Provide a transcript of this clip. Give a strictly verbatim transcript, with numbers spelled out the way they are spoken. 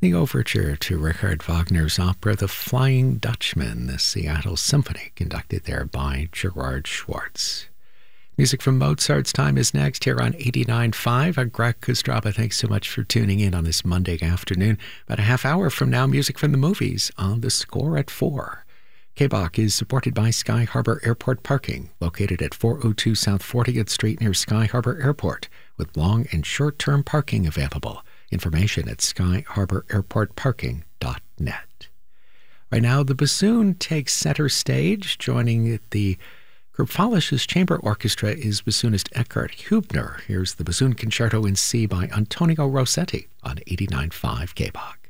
the overture to Richard Wagner's opera The Flying Dutchman, the Seattle Symphony, conducted there by Gerard Schwartz. Music from Mozart's time is next here on eighty-nine point five. I'm Greg Kostraba. Thanks so much for tuning in on this Monday afternoon. About a half hour from now, music from the movies on The Score at four. K B O C is supported by Sky Harbor Airport Parking, located at four oh two South fortieth Street near Sky Harbor Airport, with long and short-term parking available. Information at sky harbor airport parking dot net. Right now, the bassoon takes center stage. Joining the Kurpfallisches Chamber Orchestra is bassoonist Eckhard Hubner. Here's the bassoon concerto in C by Antonio Rossetti on eighty-nine point five K B O C.